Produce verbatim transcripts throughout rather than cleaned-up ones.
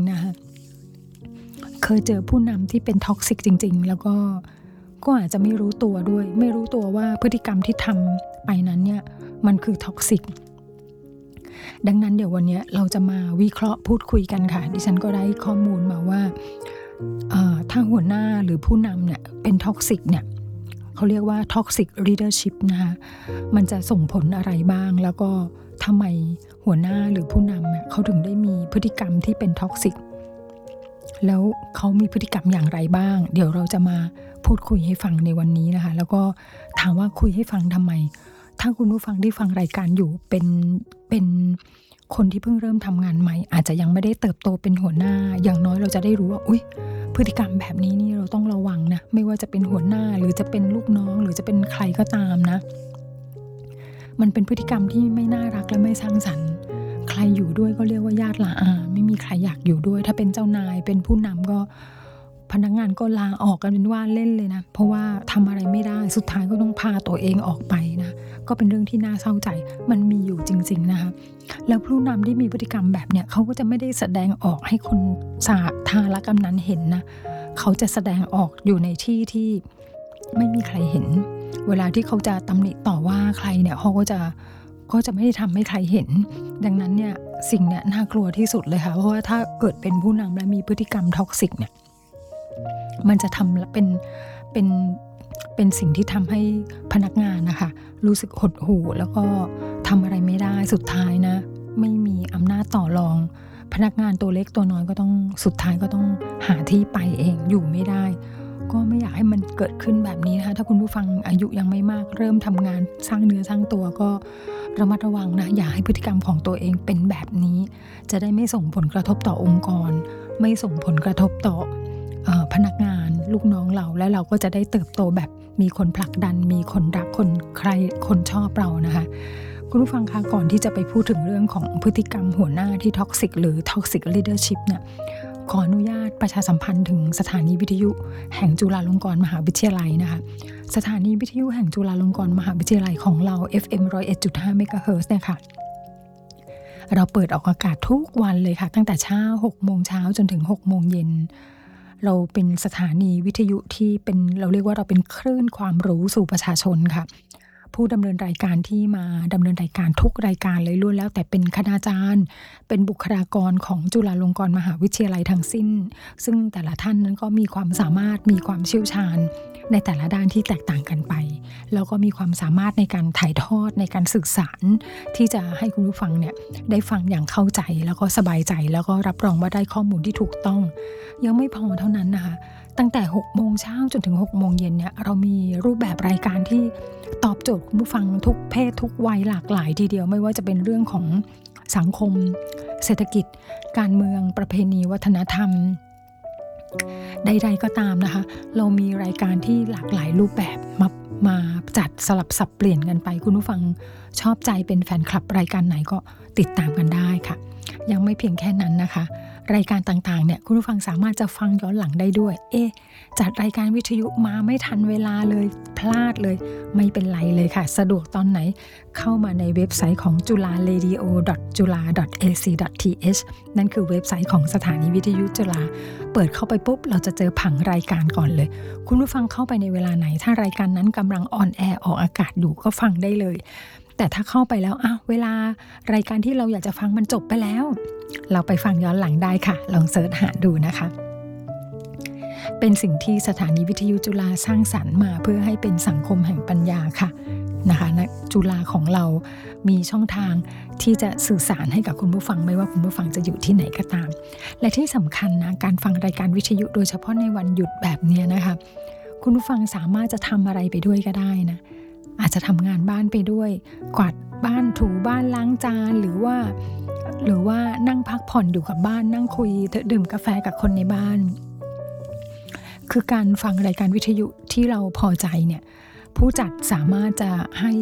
นะคะเคยเจอผู้นำที่เป็นท็อกซิกจริงๆแล้วก็ก็อาจจะไม่รู้ตัวด้วยไม่รู้ตัวว่าพฤติกรรมที่ทำไปนั้นเนี่ยมันคือท็อกซิกดังนั้นเดี๋ยววันนี้เราจะมาวิเคราะห์พูดคุยกันค่ะดิฉันก็ได้ข้อมูลมาว่าถ้าหัวหน้าหรือผู้นำเนี่ยเป็นท็อกซิกเนี่ยเขาเรียกว่าท็อกซิกลีดเดอร์ชิพนะคะมันจะส่งผลอะไรบ้างแล้วก็ทำไมหัวหน้าหรือผู้นำเขาถึงได้มีพฤติกรรมที่เป็นท็อกซิกแล้วเขามีพฤติกรรมอย่างไรบ้างเดี๋ยวเราจะมาพูดคุยให้ฟังในวันนี้นะคะแล้วก็ถามว่าคุยให้ฟังทำไมถ้าคุณผู้ฟังที่ฟังรายการอยู่เป็นเป็นคนที่เพิ่งเริ่มทำงานใหม่อาจจะยังไม่ได้เติบโตเป็นหัวหน้าอย่างน้อยเราจะได้รู้ว่าอุ๊ยพฤติกรรมแบบนี้นี่เราต้องระวังนะไม่ว่าจะเป็นหัวหน้าหรือจะเป็นลูกน้องหรือจะเป็นใครก็ตามนะมันเป็นพฤติกรรมที่ไม่น่ารักและไม่สร้างสรรค์ใครอยู่ด้วยก็เรียกว่าญาติละอาไม่มีใครอยากอยู่ด้วยถ้าเป็นเจ้านายเป็นผู้นำก็พนักงานก็ลาออกกันเป็นว่าเล่นเลยนะเพราะว่าทำอะไรไม่ได้สุดท้ายก็ต้องพาตัวเองออกไปนะก็เป็นเรื่องที่น่าเศร้าใจมันมีอยู่จริงๆนะคะแล้วผู้นำที่มีพฤติกรรมแบบเนี้ยเขาก็จะไม่ได้แสดงออกให้คนสาธารณกำนันเห็นนะเขาจะแสดงออกอยู่ในที่ที่ไม่มีใครเห็นเวลาที่เขาจะตำหนิต่อว่าใครเนี่ยเขาก็จะก็จะไม่ได้ทำให้ใครเห็นดังนั้นเนี่ยสิ่งเนี้ยน่ากลัวที่สุดเลยค่ะเพราะว่าถ้าเกิดเป็นผู้นำและมีพฤติกรรมท็อกซิกเนี่ยมันจะทำเป็นเป็นเป็นสิ่งที่ทำให้พนักงานนะคะรู้สึกหดหู่แล้วก็ทำอะไรไม่ได้สุดท้ายนะไม่มีอำนาจต่อรองพนักงานตัวเล็กตัวน้อยก็ต้องสุดท้ายก็ต้องหาที่ไปเองอยู่ไม่ได้ก็ไม่อยากให้มันเกิดขึ้นแบบนี้นะคะถ้าคุณผู้ฟังอายุยังไม่มากเริ่มทำงานสร้างเนื้อสร้างตัวก็ระมัดระวังนะอย่าให้พฤติกรรมของตัวเองเป็นแบบนี้จะได้ไม่ส่งผลกระทบต่อองค์กรไม่ส่งผลกระทบต่อพนักงานลูกน้องเราและเราก็จะได้เติบโตแบบมีคนผลักดันมีคนรักคนใครคนชอบเรานะคะคุณผู้ฟังคะก่อนที่จะไปพูดถึงเรื่องของพฤติกรรมหัวหน้าที่ท็อกซิกหรือท็อกซิกลีดเดอร์ชิพเนี่ยขออนุญาตประชาสัมพันธ์ถึงสถานีวิทยุแห่งจุฬาลงกรณ์มหาวิทยาลัยนะคะสถานีวิทยุแห่งจุฬาลงกรณ์มหาวิทยาลัยของเรา เอฟ เอ็ม หนึ่งร้อยเอ็ดจุดห้า เมกะเฮิรตซ์เนี่ยค่ะเราเปิดออกอากาศทุกวันเลยค่ะตั้งแต่เช้าหกโมงเช้าจนถึงหกโมงเย็นเราเป็นสถานีวิทยุที่เป็นเราเรียกว่าเราเป็นคลื่นความรู้สู่ประชาชนค่ะผู้ดำเนินรายการที่มาดำเนินรายการทุกรายการเลยล้วนแล้วแต่เป็นคณาจารย์เป็นบุคลากรของจุฬาลงกรณ์มหาวิทยาลัยทั้งสิ้นซึ่งแต่ละท่านนั้นก็มีความสามารถมีความเชี่ยวชาญในแต่ละด้านที่แตกต่างกันไปแล้วก็มีความสามารถในการถ่ายทอดในการสื่อสารที่จะให้คุณผู้ฟังเนี่ยได้ฟังอย่างเข้าใจแล้วก็สบายใจแล้วก็รับรองว่าได้ข้อมูลที่ถูกต้องยังไม่พอเท่านั้นนะคะตั้งแต่หกโมงเช้าจนถึงหกโมงเย็นเนี่ยเรามีรูปแบบรายการที่ตอบโจทย์คุณผู้ฟังทุกเพศทุกวัยหลากหลายทีเดียวไม่ว่าจะเป็นเรื่องของสังคมเศรษฐกิจการเมืองประเพณีวัฒนธรรมใดๆก็ตามนะคะเรามีรายการที่หลากหลายรูปแบบมามาจัดสลับสับเปลี่ยนกันไปคุณผู้ฟังชอบใจเป็นแฟนคลับรายการไหนก็ติดตามกันได้ค่ะยังไม่เพียงแค่นั้นนะคะรายการต่างๆเนี่ยคุณผู้ฟังสามารถจะฟังย้อนหลังได้ด้วยเอ๊ะจัดรายการวิทยุมาไม่ทันเวลาเลยพลาดเลยไม่เป็นไรเลยค่ะสะดวกตอนไหนเข้ามาในเว็บไซต์ของ จุฬาเรดิโอ ดอท จุฬา ดอท เอ ซี ดอท ที เอช นั่นคือเว็บไซต์ของสถานีวิทยุจุฬาเปิดเข้าไปปุ๊บเราจะเจอผังรายการก่อนเลยคุณผู้ฟังเข้าไปในเวลาไหนถ้ารายการนั้นกำลังออนแอร์ออกอากาศอยู่ก็ฟังได้เลยแต่ถ้าเข้าไปแล้วอ้าวเวลารายการที่เราอยากจะฟังมันจบไปแล้วเราไปฟังย้อนหลังได้ค่ะลองเสิร์ชหาดูนะคะเป็นสิ่งที่สถานีวิทยุจุฬาสร้างสรรค์มาเพื่อให้เป็นสังคมแห่งปัญญาค่ะนะคะนะจุฬาของเรามีช่องทางที่จะสื่อสารให้กับคุณผู้ฟังไม่ว่าคุณผู้ฟังจะอยู่ที่ไหนก็ตามและที่สำคัญนะการฟังรายการวิทยุโดยเฉพาะในวันหยุดแบบนี้นะคะคุณผู้ฟังสามารถจะทำอะไรไปด้วยก็ได้นะอาจจะทำงานบ้านไปด้วยกวาดบ้านถูบ้านล้างจานหรือว่าหรือว่านั่งพักผ่อนอยู่กับบ้านนั่งคุยดื่มกาแฟกับคนในบ้านคือการฟังรายการวิทยุที่เราพอใจเนี่ยผู้จัดสามารถจะให้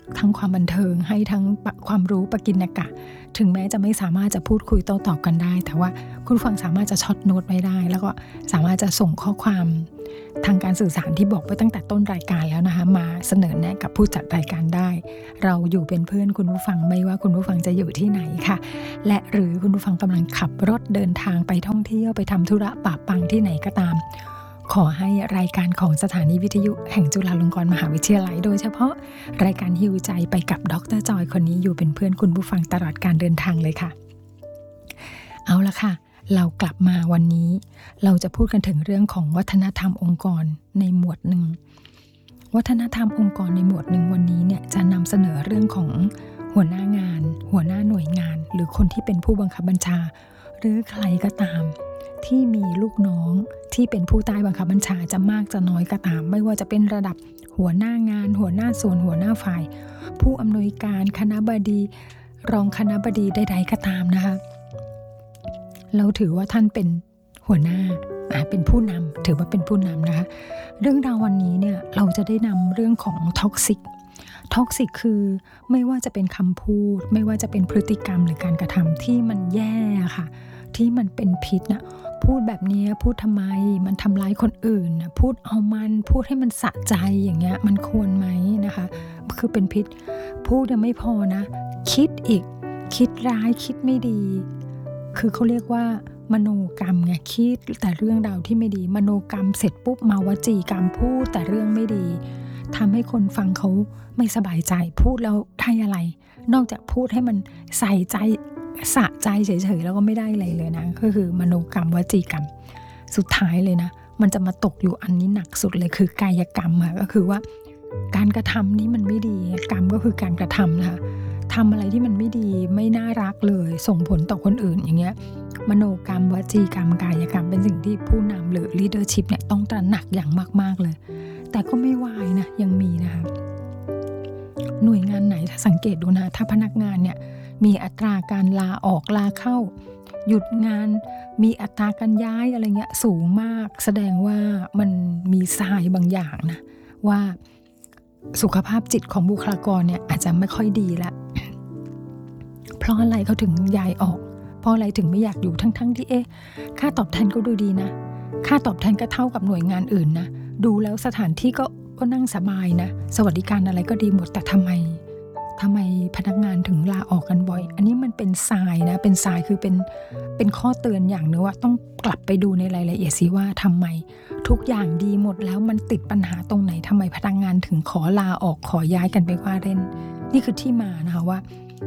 ทั้งความบันเทิงให้ทั้งความรู้ปกิณกะถึงแม้จะไม่สามารถจะพูดคุยโต้ตอบกันได้แต่ว่าคุณฟังสามารถจะช็อตโน้ตไว้ได้แล้วก็สามารถจะส่งข้อความทางการสื่อสารที่บอกไว้ตั้งแต่ต้นรายการแล้วนะคะมาเสนอแนะกับผู้จัดรายการได้เราอยู่เป็นเพื่อนคุณผู้ฟังไม่ว่าคุณผู้ฟังจะอยู่ที่ไหนค่ะและหรือคุณผู้ฟังกำลังขับรถเดินทางไปท่องเที่ยวไปทำธุระปะปังที่ไหนก็ตามขอให้รายการของสถานีวิทยุแห่งจุฬาลงกรณ์มหาวิทยาลัยโดยเฉพาะรายการฮีลใจไปกับดร.จอยคนนี้อยู่เป็นเพื่อนคุณผู้ฟังตลอดการเดินทางเลยค่ะเอาละค่ะเรากลับมาวันนี้เราจะพูดกันถึงเรื่องของวัฒนธรรมองค์กรในหมวดหนึ่งวัฒนธรรมองค์กรในหมวดหนึ่งวันนี้เนี่ยจะนำเสนอเรื่องของหัวหน้างานหัวหน้าหน่วยงานหรือคนที่เป็นผู้บังคับบัญชาหรือใครก็ตามที่มีลูกน้องที่เป็นผู้ใต้บังคับบัญชาจะมากจะน้อยก็ตามไม่ว่าจะเป็นระดับหัวหน้างานหัวหน้าส่วนหัวหน้าฝ่ายผู้อำนวยการคณบดีรองคณบดีใดๆก็ตามนะคะเราถือว่าท่านเป็นหัวหน้าเป็นผู้นำถือว่าเป็นผู้นำนะคะเรื่องราววันนี้เนี่ยเราจะได้นำเรื่องของท็อกซิกท็อกซิกคือไม่ว่าจะเป็นคำพูดไม่ว่าจะเป็นพฤติกรรมหรือการกระทำที่มันแย่ค่ะที่มันเป็นพิษนะพูดแบบนี้พูดทำไมมันทำร้ายคนอื่นนะพูดเอามันพูดให้มันสะใจอย่างเงี้ยมันควรไหมนะคะคือเป็นพิษพูดยังไม่พอนะคิดอีกคิดร้ายคิดไม่ดีคือเขาเรียกว่ามโนกรรมไงคิดแต่เรื่องราวที่ไม่ดีมโนกรรมเสร็จปุ๊บมาวจีกรรมพูดแต่เรื่องไม่ดีทำให้คนฟังเขาไม่สบายใจพูดแล้วได้อะไรนอกจากพูดให้มันใส่ใจสะใจเฉยๆแล้วก็ไม่ได้อะไรเลยนะก็คือมโนกรรมวจีกรรมสุดท้ายเลยนะมันจะมาตกอยู่อันนี้หนักสุดเลยคือกายกรรมค่ะก็คือว่าการกระทำนี้มันไม่ดีกรรมก็คือการกระทำนะคะทำอะไรที่มันไม่ดีไม่น่ารักเลยส่งผลต่อคนอื่นอย่างเงี้ยมโนกรรมวจีกรรมกายกรรมเป็นสิ่งที่ผู้นำหรือ leadership เนี่ยต้องตระหนักอย่างมากๆเลยแต่ก็ไม่วายนะยังมีนะคะหน่วยงานไหนถ้าสังเกตดูนะถ้าพนักงานเนี่ยมีอัตราการลาออกลาเข้าหยุดงานมีอัตราการย้ายอะไรเงี้ยสูงมากแสดงว่ามันมีทรายบางอย่างนะว่าสุขภาพจิตของบุคลากรเนี่ยอาจจะไม่ค่อยดีละ เพราะอะไรเขาถึงย้ายออกเพราะอะไรถึงไม่อยากอยู่ทั้งๆที่เอ๊ะค่าตอบแทนก็ดูดีนะค่าตอบแทนก็เท่ากับหน่วยงานอื่นนะดูแล้วสถานที่ก็ก็นั่งสบายนะสวัสดิการอะไรก็ดีหมดแต่ทำไมทำไมพนักงานถึงลาออกกันบ่อยอันนี้มันเป็นทรายนะเป็นทรายคือเป็นเป็นข้อเตือนอย่างนึงว่าต้องกลับไปดูในรายละเอียดสิว่าทำไมทุกอย่างดีหมดแล้วมันติดปัญหาตรงไหนทำไมพนักงานถึงขอลาออกขอย้ายกันไปว่าเล่นนี่คือที่มานะคะว่า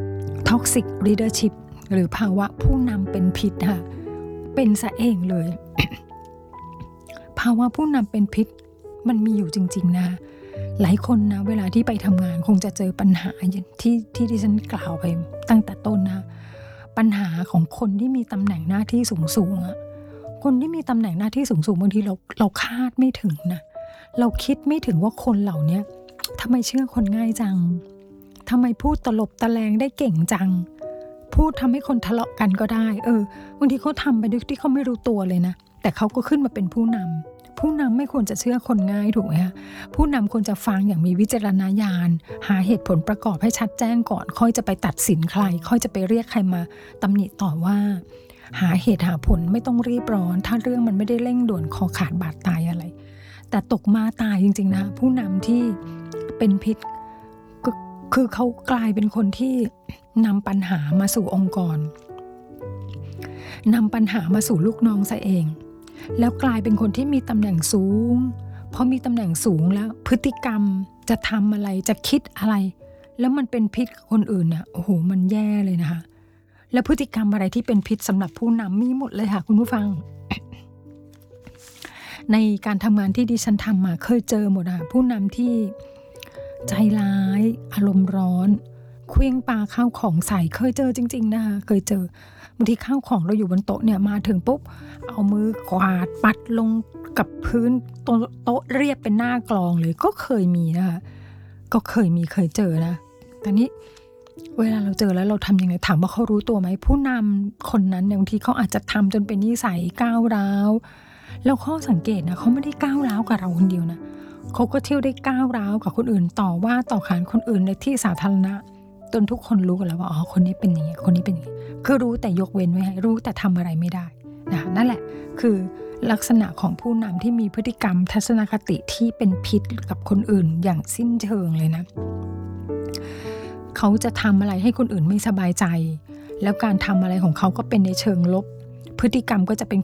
toxic leadership หรือภาวะผู้นำเป็นพิษค่ะเป็นซะเองเลย ภาวะผู้นำเป็นพิษมันมีอยู่จริงๆนะหลายคนนะเวลาที่ไปทำงานคงจะเจอปัญหาที่ที่ที่ฉันกล่าวไปตั้งแต่ต้นนะปัญหาของคนที่มีตำแหน่งหน้าที่สูงๆอะคนที่มีตำแหน่งหน้าที่สูงๆบางทีเราเราคาดไม่ถึงนะเราคิดไม่ถึงว่าคนเหล่านี้ทำไมเชื่อคนง่ายจังทำไมพูดตลบตะแลงได้เก่งจังพูดทำให้คนทะเลาะกันก็ได้เออบางทีเขาทำไปด้วยที่เขาไม่รู้ตัวเลยนะแต่เขาก็ขึ้นมาเป็นผู้นำผู้นำไม่ควรจะเชื่อคนง่ายถูกไหมคะผู้นำควรจะฟังอย่างมีวิจารณญาณหาเหตุผลประกอบให้ชัดแจ้งก่อนค่อยจะไปตัดสินใครค่อยจะไปเรียกใครมาตำหนิต่อว่าหาเหตุหาผลไม่ต้องรีบร้อนถ้าเรื่องมันไม่ได้เร่งด่วนคอขาดบาดตายอะไรแต่ตกมาตายจริงๆนะผู้นำที่เป็นพิษก็คือเขากลายเป็นคนที่นำปัญหามาสู่องค์กรนำปัญหามาสู่ลูกน้องซะเองแล้วกลายเป็นคนที่มีตำแหน่งสูงพอมีตำแหน่งสูงแล้วพฤติกรรมจะทำอะไรจะคิดอะไรแล้วมันเป็นพิษกับคนอื่นเนี่ยโอ้โหมันแย่เลยนะคะแล้วพฤติกรรมอะไรที่เป็นพิษสำหรับผู้นำมีหมดเลยค่ะคุณผู้ฟัง ในการทำงานที่ดิฉันทำมาเคยเจอหมดค่ะผู้นำที่ใจร้ายอารมณ์ร้อนเคว้งปาข้าวของใส่เคยเจอจริงๆนะคะเคยเจอบางทีข้าวของเราอยู่บนโต๊ะเนี่ยมาถึงปุ๊บเอามือกวาดปัดลงกับพื้นโต๊ะเรียบเป็นหน้ากลองเลยก็เคยมีนะคะก็เคยมีเคยเจอนะแต่นี้เวลาเราเจอแล้วเราทำยังไงถามว่าเขารู้ตัวไหมผู้นำคนนั้นบางทีเขาอาจจะทำจนเป็นนิสัยก้าวร้าวแล้วข้อสังเกตนะเขาไม่ได้ก้าวร้าวกับเราคนเดียวนะเขาก็เที่ยวได้ก้าวร้าวกับคนอื่นต่อว่าต่อขานคนอื่นในที่สาธารณะจนทุกคนรู้กันแล้วว่าอ๋อคนนี้เป็นอย่างนี้คนนี้เป็นอย่างนี้คือรู้แต่ยกเว้นไว้ให้รู้แต่ทำอะไรไม่ได้นะนั่นแหละคือลักษณะของผู้นำที่มีพฤติกรรมทัศนคติที่เป็นพิษกับคนอื่นอย่างสิ้นเชิงเลยนะเขาจะทำอะไรให้คนอื่นไม่สบายใจแล้วการทำอะไรของเขาก็เป็นในเชิงลบพฤติกรรมก็จะเป็น